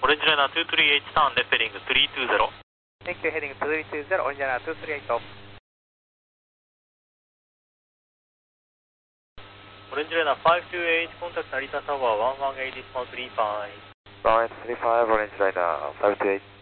オレンジライナー23H ターン、レッペリング320。 Thank you, heading 320, オレンジライナー238。 オレンジライナー528、コンタクト成田タワー1180.35。 135, orange liner, 528.